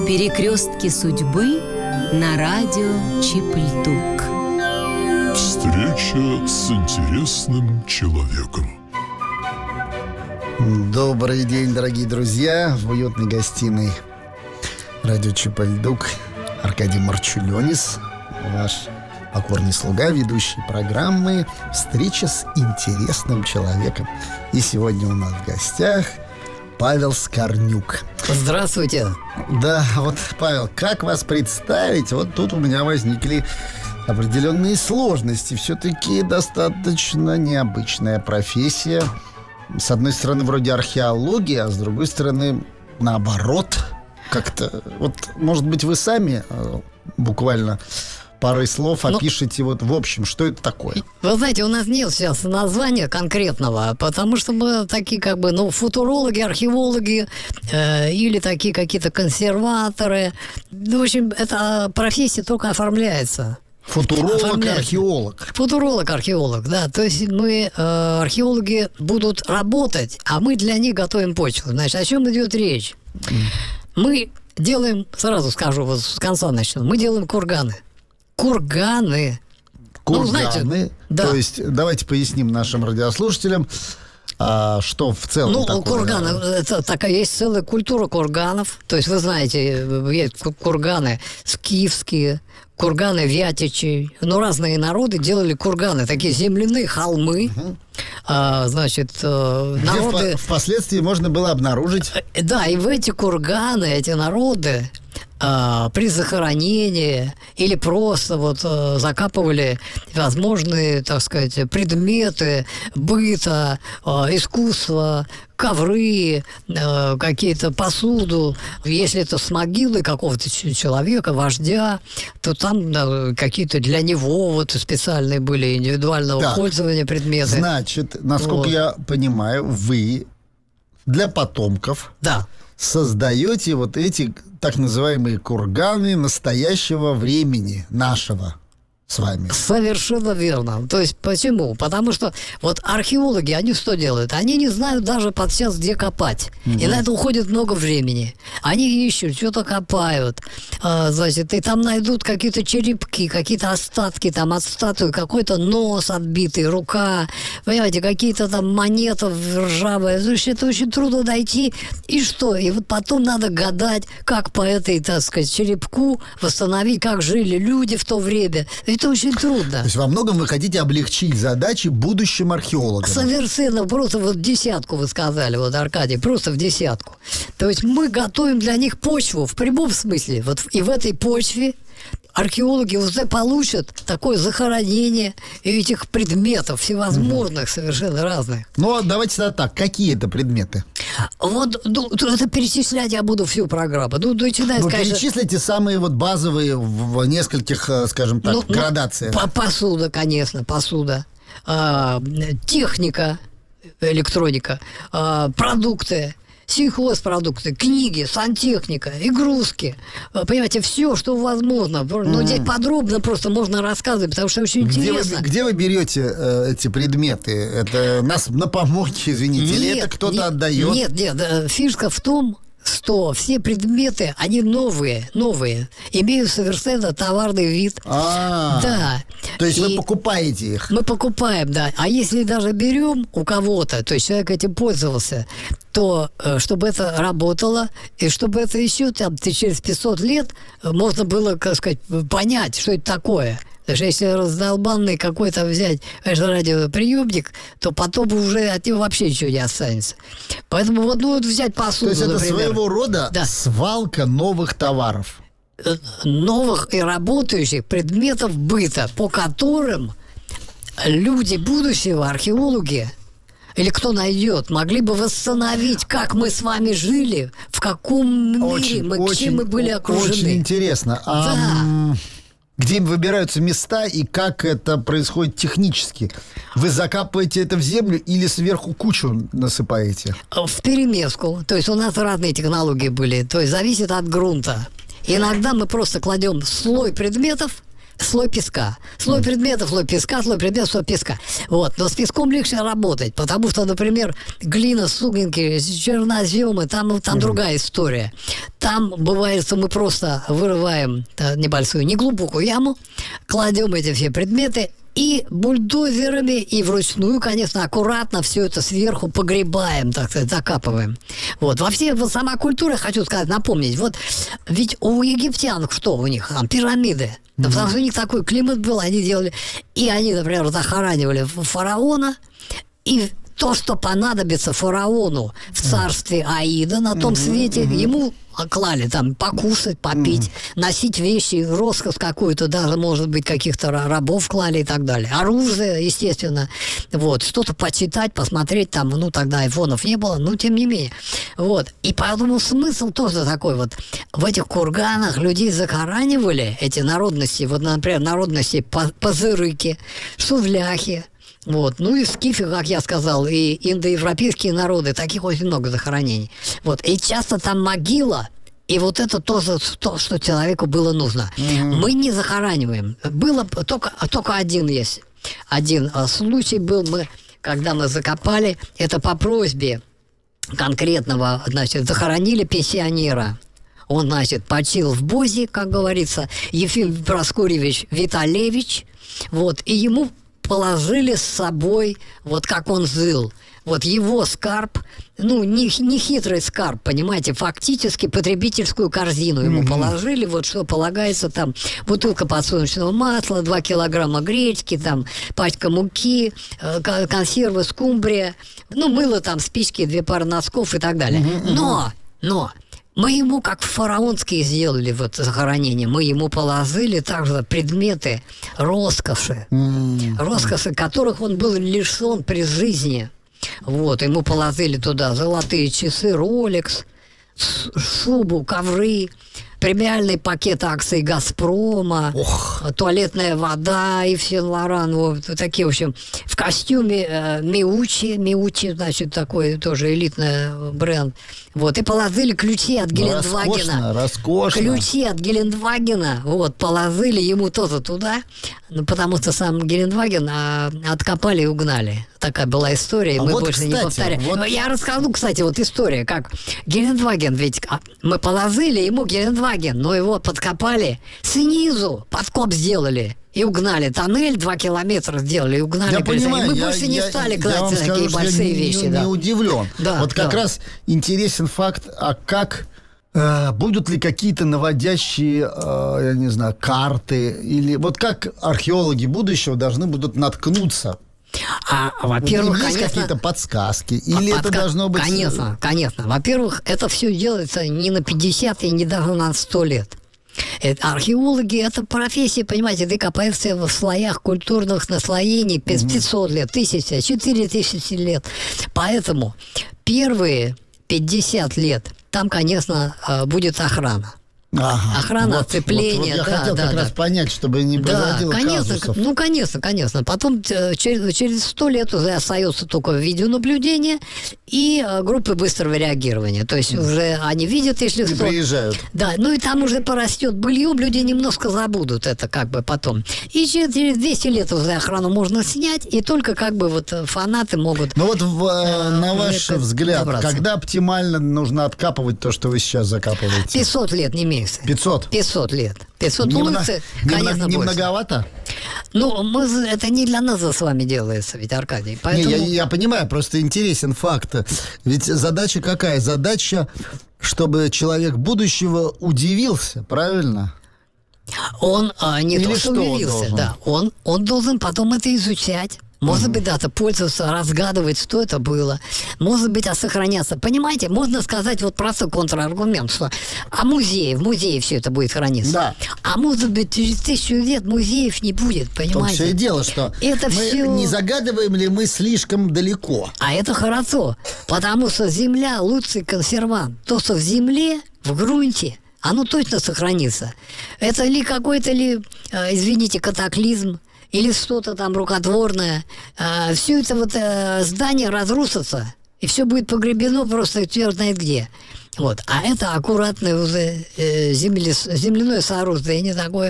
Перекрестки судьбы на радио Чип-Льдук. Встреча с интересным человеком. Добрый день, дорогие друзья. В уютной гостиной радио Чип-Льдук Аркадий Марчулёнис, ваш покорный слуга, ведущий программы «Встреча с интересным человеком». И сегодня у нас в гостях Павел Скорнюк. Здравствуйте. Да, вот, Павел, как вас представить? Вот тут у меня возникли определенные сложности. Все-таки достаточно необычная профессия. С одной стороны, вроде археология, а с другой стороны, наоборот. Как-то, вот, может быть, вы сами буквально парой слов опишите, вот, в общем, что это такое? Вы знаете, у нас нет сейчас названия конкретного, потому что мы такие, как бы, футурологи, археологи или такие какие-то консерваторы. В общем, эта профессия только оформляется. Футуролог-археолог. Футуролог-археолог, да. То есть мы, археологи, будут работать, а мы для них готовим почву. Значит, о чем идет речь? Мы делаем, сразу скажу, вот с конца начну, мы делаем курганы. Курганы. Курганы? Да. То есть, давайте поясним нашим радиослушателям, что в целом такое. Курганы, это такая есть целая культура курганов. То есть, вы знаете, есть курганы скифские, курганы вятичи. Разные народы делали курганы, такие земляные холмы. Значит, народы... Впоследствии можно было обнаружить. Да, и в эти курганы, эти народы при захоронении или просто вот закапывали возможные, так сказать, предметы быта, искусства, ковры, какие-то посуду. Если это с могилы какого-то человека, вождя, то там какие-то для него вот специальные были индивидуального пользования предметы. Значит, насколько я понимаю, вы для потомков создаете вот эти так называемые курганы настоящего времени нашего с вами. Совершенно верно. То есть почему? Потому что вот археологи, они что делают? Они не знают даже подчас, где копать. И на это уходит много времени. Они ищут, что-то копают. Значит, и там найдут какие-то черепки, какие-то остатки там от статуи, какой-то нос отбитый, рука, понимаете, какие-то там монеты ржавые. Значит, это очень трудно найти. И что? И вот потом надо гадать, как по этой, так сказать, черепку восстановить, как жили люди в то время. Это очень трудно. То есть во многом вы хотите облегчить задачи будущим археологам. Совершенно. Просто вот десятку вы сказали, вот, Аркадий, просто в десятку. То есть мы готовим для них почву в прямом смысле. Вот и в этой почве археологи уже получат такое захоронение этих предметов всевозможных, совершенно разных. Ну, давайте тогда так. Какие это предметы? Вот, это перечислять я буду всю программу. Перечислите самые вот базовые в нескольких, скажем так, градациях. Посуда, конечно, посуда. Техника, электроника, продукты, сельхозпродукты, книги, сантехника, игрушки. Понимаете, все, что возможно. Но здесь подробно просто можно рассказывать, потому что очень интересно. Где вы берете эти предметы? Это нас на помойке, извините, или это кто-то отдает? Нет, фишка в том, что все предметы, они новые, имеют совершенно товарный вид. Да. То есть вы покупаете их? Мы покупаем, да. А если даже берем у кого-то, то есть человек этим пользовался, то чтобы это работало, и чтобы это еще там через 500 лет можно было, так сказать, понять, что это такое. Потому что если раздолбанный какой-то взять радиоприемник, то потом уже от него вообще ничего не останется. Поэтому вот взять посуду, то есть это например, своего рода свалка новых товаров. Новых и работающих предметов быта, по которым люди будущего, археологи, или кто найдет, могли бы восстановить, как мы с вами жили, в каком мире, чем мы были окружены. Очень интересно. Где выбираются места и как это происходит технически? Вы закапываете это в землю или сверху кучу насыпаете? Вперемешку. То есть у нас разные технологии были. То есть зависит от грунта. Иногда мы просто кладем слой предметов, слой песка. Слой предметов, слой песка, слой предметов, слой песка. Вот. Но с песком легче работать, потому что, например, глина, суглинки, черноземы, там другая история. Там бывает, что мы просто вырываем небольшую, неглубокую яму, кладем эти все предметы, и бульдозерами, и вручную, конечно, аккуратно все это сверху погребаем, так сказать, закапываем. Вот. Сама культура, хочу сказать, напомнить, вот ведь у египтян что у них там? Пирамиды. Да, потому что у них такой климат был, они делали, и они, например, захоранивали фараона, и то, что понадобится фараону в царстве Аида на том свете, ему клали там покушать, попить, носить вещи, роскошь какую-то, даже, может быть, каких-то рабов клали и так далее. Оружие, естественно. Вот. Что-то почитать, посмотреть там, ну, тогда айфонов не было, но тем не менее. Вот. И поэтому смысл тоже такой вот. В этих курганах людей захоранивали, эти народности, вот, например, народности пазырыки, шувляхи, вот. Ну и скифы, как я сказал, и индоевропейские народы, таких очень много захоронений. Вот. И часто там могила, и вот это тоже то, что человеку было нужно. Мы не захораниваем. Было только один есть. Один случай был, когда мы закопали, это по просьбе конкретного, значит, захоронили пенсионера. Он, значит, почил в Бозе, как говорится, Ефим Проскурьевич Виталевич, вот, и ему положили с собой, вот как он жил, вот его скарб, ну, не хитрый скарб, понимаете, фактически потребительскую корзину ему положили, вот что полагается там, бутылка подсолнечного масла, 2 килограмма гречки, там, пачка муки, консервы, скумбрия, ну, мыло там, спички, 2 пары носков и так далее. Но мы ему, как фараонские сделали вот захоронение, мы ему положили также предметы роскоши, которых он был лишен при жизни. Вот, ему положили туда золотые часы, Rolex, шубу, ковры, премиальный пакет акций «Газпрома», туалетная вода, Ив Сен-Лоран, вот такие, в общем, в костюме Миучи, значит, такой тоже элитный бренд. Вот, и положили ключи от Гелендвагена. Роскошно. Ключи от Гелендвагена, вот, положили ему тоже туда, ну, потому что сам Гелендваген откопали и угнали. Такая была история, мы вот, больше кстати, не повторяем. Вот... Я расскажу, кстати, вот история, как Гелендваген, ведь мы положили ему Гелендваген, но его подкопали снизу, подкоп сделали. И угнали тоннель, 2 километра сделали, и угнали. Я понимаю, мы больше не стали класть такие большие вещи. Не удивлен. Да, вот как раз интересен факт, а как будут ли какие-то наводящие, я не знаю, карты, или вот как археологи будущего должны будут наткнуться? Во-первых, есть конечно, какие-то подсказки? Или это должно быть... Конечно. Во-первых, это все делается не на 50 и не даже на 100 лет. Археологи – это профессия, понимаете, ты копаешься в слоях культурных наслоений 500 лет, 1000, 4000 лет. Поэтому первые 50 лет там, конечно, будет охрана. Охрана, оцепление. Я хотел как раз понять, чтобы не производило казусов. Ну, конечно. Потом через 100 лет уже остается только видеонаблюдение и группы быстрого реагирования. То есть уже они видят, если что. Приезжают. Да, ну и там уже порастет быльем, люди немножко забудут это как бы потом. И через 200 лет уже охрану можно снять, и только как бы вот фанаты могут... Ну вот на ваш взгляд, когда оптимально нужно откапывать то, что вы сейчас закапываете? 500 лет, не меньше. 500 лет. 500 улицы, конечно, не больше. многовато? Ну, это не для нас с вами делается, ведь, Аркадий. Поэтому... Я понимаю, просто интересен факт. Ведь задача какая? Задача, чтобы человек будущего удивился, правильно? Он не Или то, что удивился, да. Он должен потом это изучать. Может быть, да, пользоваться, разгадывать, что это было. Может быть, сохраняться. Понимаете, можно сказать вот просто контраргумент, что в музее все это будет храниться. Да. А может быть, через 1000 лет музеев не будет, понимаете? В том все и дело, что это не загадываем ли мы слишком далеко. А это хорошо, потому что земля лучший консервант. То, что в земле, в грунте, оно точно сохранится. Это ли какой-то извините, катаклизм, или что-то там рукотворное, все это вот здание разрушится, и все будет погребено просто черт знает где. Вот. А это аккуратное уже земляное сооружение такое.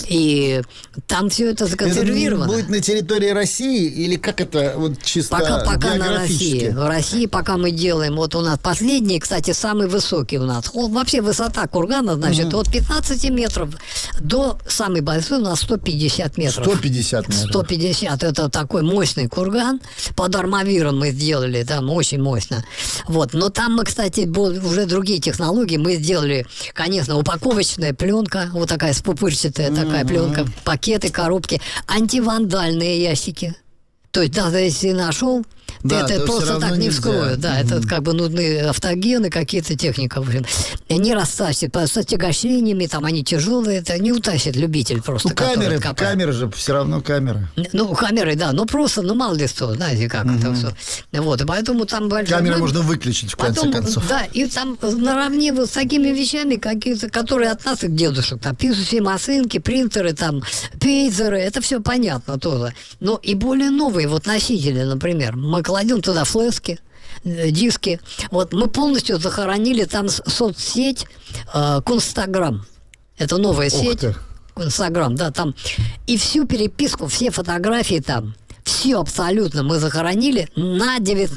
И там все это законсервировано. Это будет на территории России или как это вот чисто Пока на России. географически? В России пока мы делаем. Вот у нас последний, кстати, самый высокий у нас. Вообще высота кургана, значит, от 15 метров до самой большой у нас 150 метров. 150 метров. 150. Это такой мощный курган. Под Армавиром мы сделали, там очень мощно. Вот. Но там мы, кстати, уже другие технологии. Мы сделали, конечно, упаковочная пленка, вот такая спупырчатая такая пленка, пакеты, коробки, антивандальные ящики. То есть даже если нашел, Да, это то просто всё равно так не нельзя. вскроют. Да, это как бы нужны автогены, какие-то техника. В общем. И не растащит. С отягощениями, там они тяжелые, это не утащит любитель просто. Ну, который копает. камеры же все равно камеры. Ну, камеры, да, ну просто, мало ли что, знаете, как это все. Вот, и поэтому там большой... Камеры можно выключить в конце Потом, концов. да, и там наравне вот с такими вещами, какие-то, которые от нас и дедушек, там, пишущие машинки, принтеры, там, пейзеры, это все понятно тоже. Но и более новые вот носители, например, мы кладем туда флешки, диски. Вот мы полностью захоронили там соцсеть Кунстаграм. Это новая сеть. ты. Инстаграм, да, там. И всю переписку, все фотографии там, все абсолютно мы захоронили на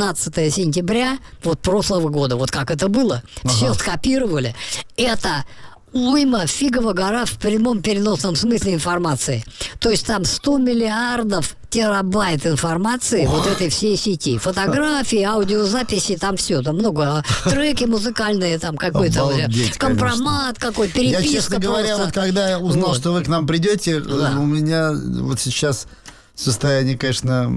19 сентября вот прошлого года. Вот как это было. Все скопировали. Это уйма, фигова гора в прямом переносном смысле информации. То есть там 100 миллиардов терабайт информации вот этой всей сети. Фотографии, аудиозаписи, там все. Там много. Треки музыкальные, там какой-то Обалдеть, компромат какой-то, переписка. Я, честно говоря, просто. вот когда я узнал, Вот. что вы к нам придете, Да. у меня вот сейчас состояние, конечно,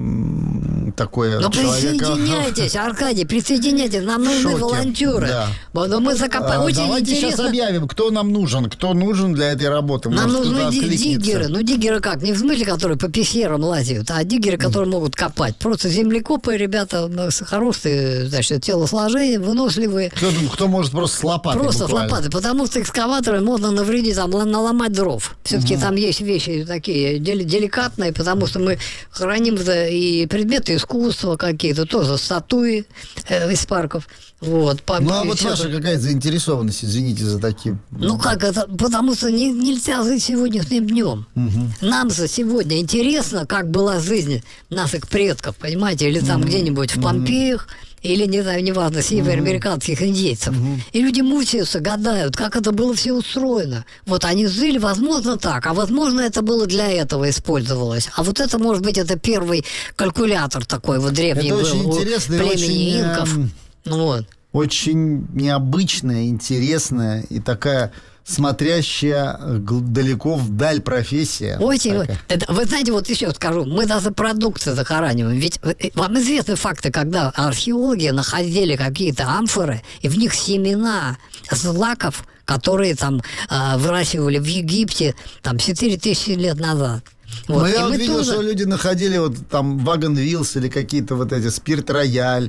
такое. Ну, человека- присоединяйтесь, Аркадий, присоединяйтесь. Нам нужны Шоке, волонтеры. да. Вот, мы закопаем. Очень Давайте сейчас интересно. объявим, кто нам нужен для этой работы. Нам Может, нужны кто-то откликнется. диггеры. Ну, диггеры как? Не в смысле, которые по пещерам лазят, а диггеры, которые могут копать. Просто землекопы, ребята хорошие, значит, телосложения, выносливые. Кто может просто с лопатой Просто с буквально. лопаты, потому что экскаваторы можно навредить, там, наломать дров. Все-таки там есть вещи такие деликатные, потому что мы храним и предметы искусства какие-то, тоже статуи из парков. Вот, Ну, а вот всё ваша это. какая заинтересованность, извините за такие... Ну как это? Потому что нельзя жить сегодняшним днем. Нам же сегодня интересно, как была жизнь наших предков, понимаете, или там где-нибудь в Помпеях, или, не знаю, неважно, североамериканских индейцев. И люди мучаются, гадают, как это было все устроено. Вот они жили, возможно, так, а возможно, это было для этого использовалось. А вот это, может быть, это первый калькулятор такой вот древний Это был очень у интересно и племени очень, инков. Ну вот. Очень необычная, интересная и такая смотрящая далеко вдаль профессия. Очень. Такая. Вы знаете, вот еще скажу, мы даже продукцию захораниваем. Ведь вам известны факты, когда археологи находили какие-то амфоры, и в них семена злаков, которые там выращивали в Египте там 4000 лет назад. Вот. Но И я вот мы видел, тоже- что люди находили вот там Вагон Вилс или какие-то вот эти Спирт-Рояль,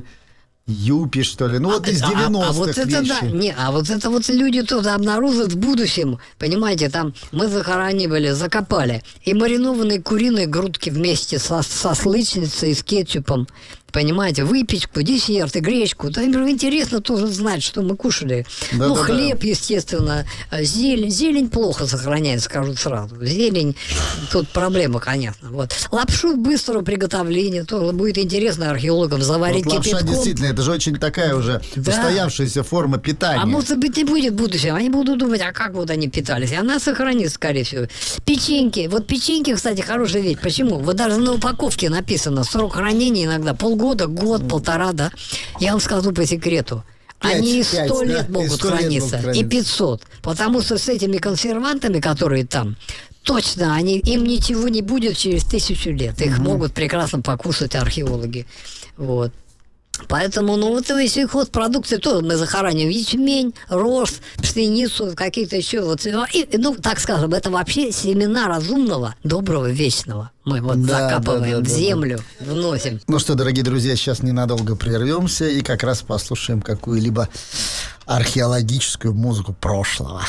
Юпи, что ли. Ну, вот из 90-х а вот это вещи. да, не, а вот это вот люди тоже обнаружат в будущем, понимаете, там мы захоранивали, закопали и маринованные куриные грудки вместе со слычницей и с кетчупом, понимаете, выпечку, десерты, гречку. Да, им интересно тоже знать, что мы кушали. Да, ну, да, хлеб, естественно, зелень плохо сохраняется, скажу сразу. Зелень, тут проблема, конечно. Вот. Лапшу быстрого приготовления, тоже будет интересно археологам заварить Вот лапша, кипятком. действительно, это же очень такая уже Да. устоявшаяся форма питания. А может быть, не будет в будущем. Они будут думать, а как вот они питались. И она сохранится, скорее всего. Печеньки. Вот печеньки, кстати, хорошая вещь. Почему? Вот даже на упаковке написано срок хранения иногда полгода, год, полтора, да. Я вам скажу по секрету. Они и 100 5, лет да, могут и 100 лет храниться, могут и 500. Потому что с этими консервантами, которые там, точно, им ничего не будет через 1000 лет. Их могут прекрасно покушать археологи. Вот. Поэтому, ну, вот весь ход продукции тоже мы захораниваем ячмень, рожь, пшеницу, какие-то еще вот. И, ну, так скажем, это вообще семена разумного, доброго, вечного. Мы вот Да, закапываем да, в да, землю, вносим. Ну что, дорогие друзья, сейчас ненадолго прервемся и как раз послушаем какую-либо археологическую музыку прошлого.